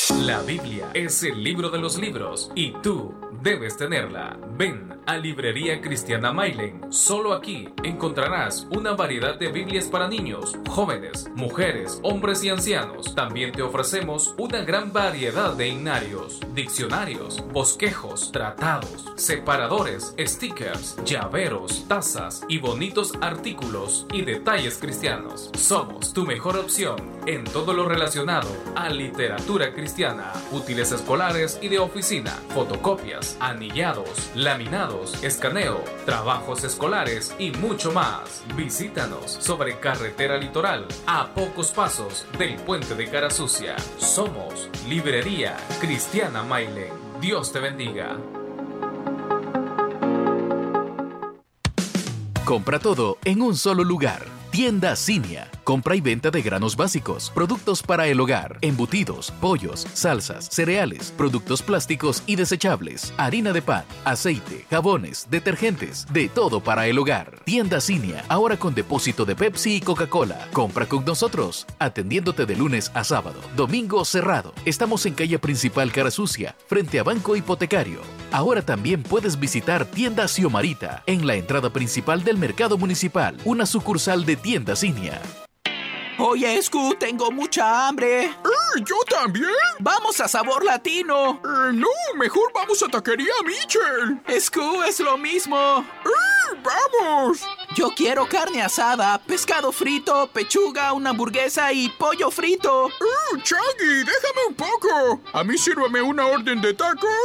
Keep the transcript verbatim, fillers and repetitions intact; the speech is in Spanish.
La Biblia es el libro de los libros y tú debes tenerla. Ven a Librería Cristiana Mailen. Solo aquí encontrarás una variedad de Biblias para niños, jóvenes, mujeres, hombres y ancianos. También te ofrecemos una gran variedad de himnarios, diccionarios, bosquejos, tratados, separadores, stickers, llaveros, tazas y bonitos artículos y detalles cristianos. Somos tu mejor opción en todo lo relacionado a literatura cristiana, útiles escolares y de oficina, fotocopias, anillados, laminados, escaneo, trabajos escolares y mucho más. Visítanos sobre Carretera Litoral, a pocos pasos del puente de Cara Sucia. Somos Librería Cristiana Mailen. Dios te bendiga. Compra todo en un solo lugar. Tienda Cinia. Compra y venta de granos básicos, productos para el hogar, embutidos, pollos, salsas, cereales, productos plásticos y desechables, harina de pan, aceite, jabones, detergentes, de todo para el hogar. Tienda Cinia, ahora con depósito de Pepsi y Coca-Cola. Compra con nosotros, atendiéndote de lunes a sábado, domingo cerrado. Estamos en calle principal Cara Sucia, frente a Banco Hipotecario. Ahora también puedes visitar Tienda Xiomarita, en la entrada principal del Mercado Municipal, una sucursal de Tienda Cinia. Oye, Escu, tengo mucha hambre. ¡Eh, yo también! ¡Vamos a Sabor Latino! Eh, no, mejor vamos a Taquería Michel. Escu, es lo mismo. ¡Eh, vamos! Yo quiero carne asada, pescado frito, pechuga, una hamburguesa y pollo frito. ¡Eh, Chagui, déjame un poco! A mí sírvame una orden de tacos